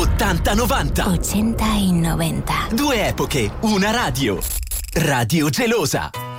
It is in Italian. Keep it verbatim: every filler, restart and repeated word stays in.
ottanta novanta. ottanta e novanta. Due epoche, una radio. Radio Gelosa.